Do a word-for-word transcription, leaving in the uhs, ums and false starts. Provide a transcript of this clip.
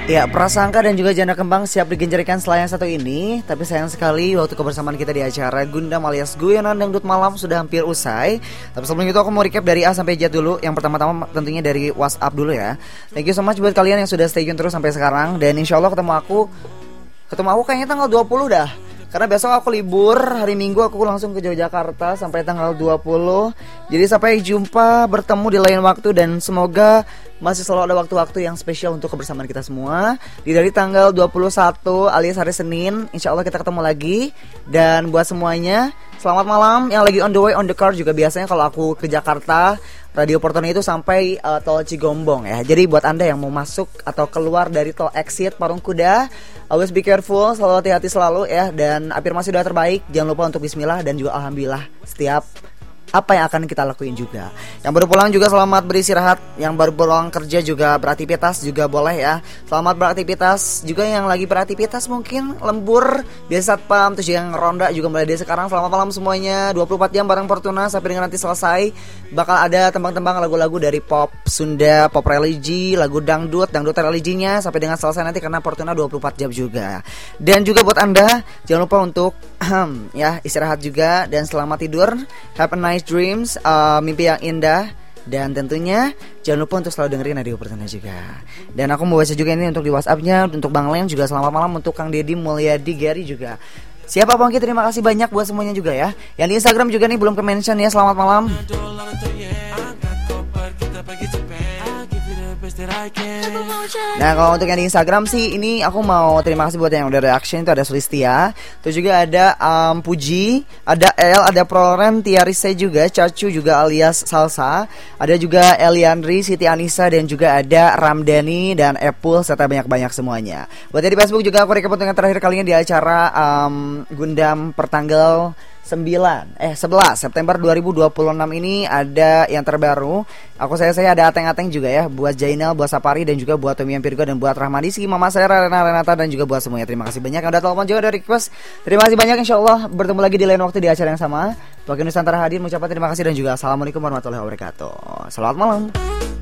Ya, prasangka dan juga janda kembang siap digenjarikan setelah yang satu ini. Tapi sayang sekali waktu kebersamaan kita di acara Gundam alias Guyonan Dangdut Malam sudah hampir usai. Tapi sebelum itu aku mau recap dari A sampai Z dulu. Yang pertama-tama tentunya dari WhatsApp dulu ya. Thank you so much buat kalian yang sudah stay tune terus sampai sekarang. Dan insya Allah ketemu aku Ketemu aku kayaknya tanggal dua puluh dah. Karena besok aku libur, hari Minggu aku langsung ke Yogyakarta sampai tanggal dua puluh. Jadi sampai jumpa, bertemu di lain waktu. Dan semoga masih selalu ada waktu-waktu yang spesial untuk kebersamaan kita semua. Di dari tanggal dua puluh satu alias hari Senin, insya Allah kita ketemu lagi. Dan buat semuanya, selamat malam. Yang lagi on the way, on the car juga biasanya kalau aku ke Jakarta, Radio Portone itu sampai uh, tol Cigombong ya. Jadi buat Anda yang mau masuk atau keluar dari tol exit Parung Kuda, always be careful, selalu hati-hati selalu ya. Dan afirmasi doa terbaik, jangan lupa untuk bismillah dan juga alhamdulillah setiap apa yang akan kita lakuin juga. Yang baru pulang juga selamat beristirahat. Yang baru pulang kerja juga beraktivitas juga boleh ya. Selamat beraktivitas. Juga yang lagi beraktivitas mungkin lembur biasa satpam, terus yang ronda juga mulai dari sekarang. Selamat malam semuanya. dua puluh empat jam bareng Fortuna sampai dengan nanti selesai. Bakal ada tembang-tembang lagu-lagu dari pop Sunda, pop religi, lagu dangdut, dangdut religinya sampai dengan selesai nanti karena Fortuna dua puluh empat jam juga. Dan juga buat Anda jangan lupa untuk ya istirahat juga dan selamat tidur. Have a nice dreams, uh, mimpi yang indah. Dan tentunya jangan lupa untuk selalu dengerin Radio Fortuna juga. Dan aku mau baca juga ini untuk di WhatsAppnya. Untuk Bang Len juga selamat malam. Untuk Kang Deddy Mulyadi Gary juga. Siapa Bang Ki, terima kasih banyak buat semuanya juga ya. Yang di Instagram juga nih belum ke mention ya. Selamat malam. Nah kalau untuk yang di Instagram sih, ini aku mau terima kasih buat yang udah reaction. Itu ada Sulistia, terus juga ada um, Puji, ada El, ada Proren, Tiarise juga, Cacu juga alias Salsa, ada juga Eliandri, Siti Anissa, dan juga ada Ramdhani dan Apple serta banyak-banyak semuanya. Buat yang di Facebook juga aku recap untuk yang terakhir kalinya di acara um, Gundam pertanggal sembilan eh sebelas September dua ribu dua puluh enam ini ada yang terbaru. Aku saya saya ada ateng-ateng juga ya buat Jainal, buat Sapari dan juga buat Tomi Virgo dan buat Rahmadiski, Mama Sera, Rena Renata dan juga buat semuanya. Terima kasih banyak yang udah telepon juga, ada request. Terima kasih banyak, insyaallah bertemu lagi di lain waktu di acara yang sama. Wakil Nusantara hadir mengucapkan terima kasih dan juga assalamualaikum warahmatullahi wabarakatuh. Selamat malam.